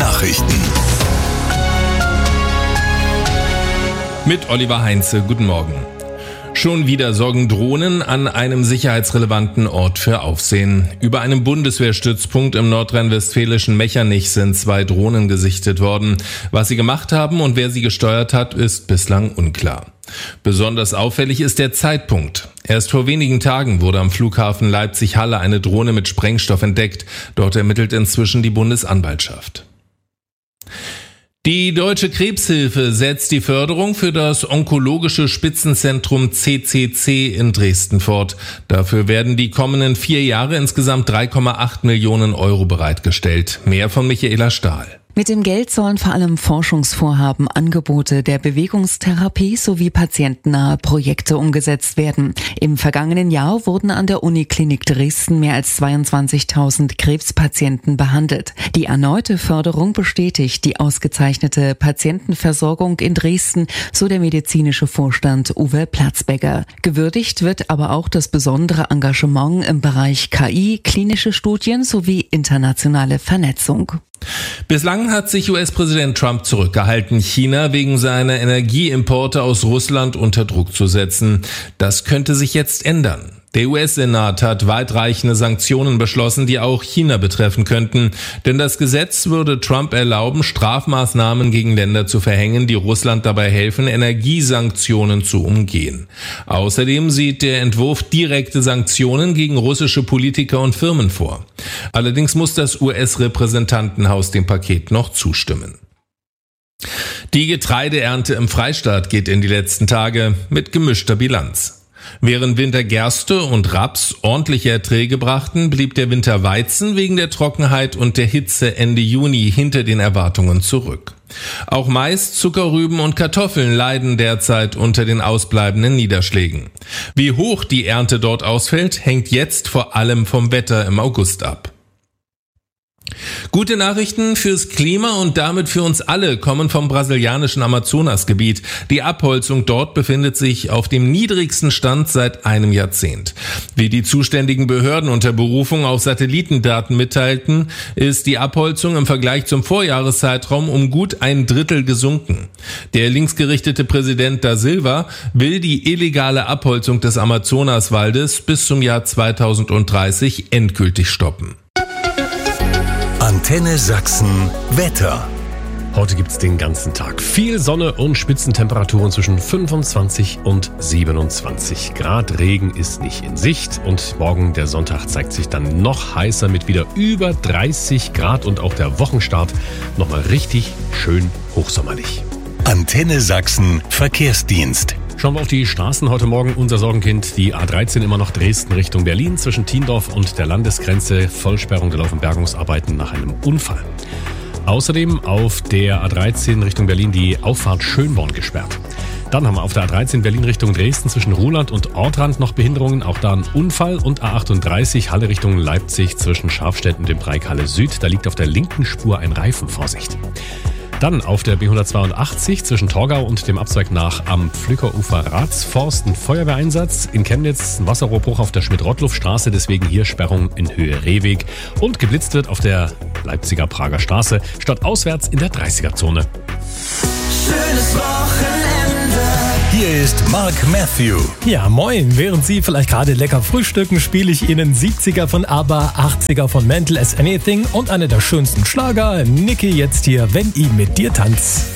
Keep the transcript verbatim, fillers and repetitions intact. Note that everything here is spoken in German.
Nachrichten. Mit Oliver Heinze, guten Morgen. Schon wieder sorgen Drohnen an einem sicherheitsrelevanten Ort für Aufsehen. Über einem Bundeswehrstützpunkt im nordrhein-westfälischen Mechernich sind zwei Drohnen gesichtet worden. Was sie gemacht haben und wer sie gesteuert hat, ist bislang unklar. Besonders auffällig ist der Zeitpunkt. Erst vor wenigen Tagen wurde am Flughafen Leipzig-Halle eine Drohne mit Sprengstoff entdeckt. Dort ermittelt inzwischen die Bundesanwaltschaft. Die Deutsche Krebshilfe setzt die Förderung für das onkologische Spitzenzentrum C C C in Dresden fort. Dafür werden die kommenden vier Jahre insgesamt drei Komma acht Millionen Euro bereitgestellt. Mehr von Michaela Stahl. Mit dem Geld sollen vor allem Forschungsvorhaben, Angebote der Bewegungstherapie sowie patientennahe Projekte umgesetzt werden. Im vergangenen Jahr wurden an der Uniklinik Dresden mehr als zweiundzwanzigtausend Krebspatienten behandelt. Die erneute Förderung bestätigt die ausgezeichnete Patientenversorgung in Dresden, so der medizinische Vorstand Uwe Platzbecker. Gewürdigt wird aber auch das besondere Engagement im Bereich K I, klinische Studien sowie internationale Vernetzung. Bislang hat sich U S-Präsident Trump zurückgehalten, China wegen seiner Energieimporte aus Russland unter Druck zu setzen. Das könnte sich jetzt ändern. Der U S-Senat hat weitreichende Sanktionen beschlossen, die auch China betreffen könnten. Denn das Gesetz würde Trump erlauben, Strafmaßnahmen gegen Länder zu verhängen, die Russland dabei helfen, Energiesanktionen zu umgehen. Außerdem sieht der Entwurf direkte Sanktionen gegen russische Politiker und Firmen vor. Allerdings muss das U S-Repräsentantenhaus dem Paket noch zustimmen. Die Getreideernte im Freistaat geht in die letzten Tage mit gemischter Bilanz. Während Winter Gerste und Raps ordentliche Erträge brachten, blieb der Winter Weizen wegen der Trockenheit und der Hitze Ende Juni hinter den Erwartungen zurück. Auch Mais, Zuckerrüben und Kartoffeln leiden derzeit unter den ausbleibenden Niederschlägen. Wie hoch die Ernte dort ausfällt, hängt jetzt vor allem vom Wetter im August ab. Gute Nachrichten fürs Klima und damit für uns alle kommen vom brasilianischen Amazonasgebiet. Die Abholzung dort befindet sich auf dem niedrigsten Stand seit einem Jahrzehnt. Wie die zuständigen Behörden unter Berufung auf Satellitendaten mitteilten, ist die Abholzung im Vergleich zum Vorjahreszeitraum um gut ein Drittel gesunken. Der linksgerichtete Präsident da Silva will die illegale Abholzung des Amazonaswaldes bis zum Jahr zweitausenddreißig endgültig stoppen. Antenne Sachsen Wetter. Heute gibt's den ganzen Tag viel Sonne und Spitzentemperaturen zwischen fünfundzwanzig und siebenundzwanzig Grad. Regen ist nicht in Sicht und morgen, der Sonntag, zeigt sich dann noch heißer mit wieder über dreißig Grad und auch der Wochenstart nochmal richtig schön hochsommerlich. Antenne Sachsen Verkehrsdienst. Schauen wir auf die Straßen heute Morgen. Unser Sorgenkind, die A dreizehn immer noch Dresden Richtung Berlin zwischen Tiendorf und der Landesgrenze. Vollsperrung, da laufen Bergungsarbeiten nach einem Unfall. Außerdem auf der A dreizehn Richtung Berlin die Auffahrt Schönborn gesperrt. Dann haben wir auf der A dreizehn Berlin Richtung Dresden zwischen Ruhland und Ortrand noch Behinderungen. Auch da ein Unfall. Und A achtunddreißig Halle Richtung Leipzig zwischen Scharfstedt und dem Dreieck Halle Süd. Da liegt auf der linken Spur ein Reifen. Vorsicht. Dann auf der B hundertzweiundachtzig zwischen Torgau und dem Abzweig nach am Pflückerufer Ratsforst ein Feuerwehreinsatz. In Chemnitz ein Wasserrohrbruch auf der Schmidt-Rottluff-Straße, deswegen hier Sperrung in Höhe Rehweg. Und geblitzt wird auf der Leipziger Prager Straße, statt auswärts in der dreißiger-Zone. Schönes Wochenende. Hier ist Mark Matthew. Ja, moin. Während Sie vielleicht gerade lecker frühstücken, spiele ich Ihnen siebziger von ABBA, achtziger von Mental as Anything und einer der schönsten Schlager, Niki jetzt hier, wenn ich mit dir tanz.